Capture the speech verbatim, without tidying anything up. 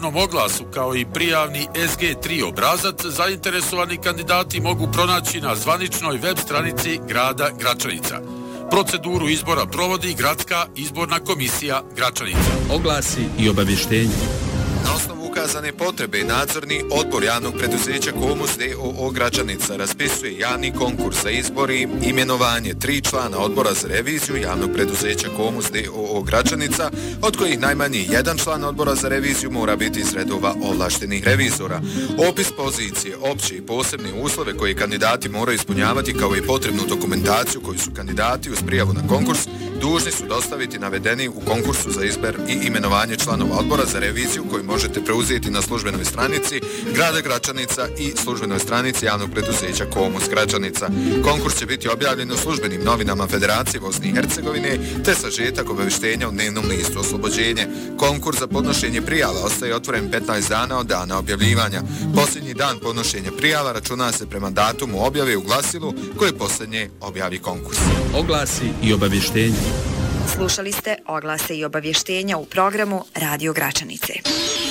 javnom oglasu kao i prijavni S G tri obrazac zainteresovani kandidati mogu pronaći na zvaničnoj web stranici grada Gračanica. Proceduru izbora provodi Gradska izborna komisija Gračanica. Oglasi i obavještenje. Na osnovu ukazane potrebe, nadzorni odbor javnog preduzeća Komus d o o Gračanica raspisuje javni konkurs za izbor i imenovanje tri člana odbora za reviziju javnog preduzeća Komus d o o Gračanica, od kojih najmanje jedan član odbora za reviziju mora biti iz redova ovlaštenih revizora. Opis pozicije, opće i posebne uslove koje kandidati moraju ispunjavati kao i potrebnu dokumentaciju koju su kandidati uz prijavu na konkurs dužni su dostaviti navedeni u konkursu za izbor i imenovanje članova odbora za reviziju koji možete preuzeti na službenoj stranici grada Gračanica i službenoj stranici javnog preduzeća Komus Gračanica. Konkurs će biti objavljen u službenim novinama Federacije Bosne i Hercegovine te sažetak obavještenja u dnevnom listu Oslobođenje. Konkurs za podnošenje prijava ostaje otvoren petnaest dana od dana objavljivanja. Posljednji dan podnošenja prijava računa se prema datumu objave u glasilu koje posljednje objavi konkurs. Oglasi i obavještenje. Slušali ste oglase i obavještenja u programu Radio Gračanice.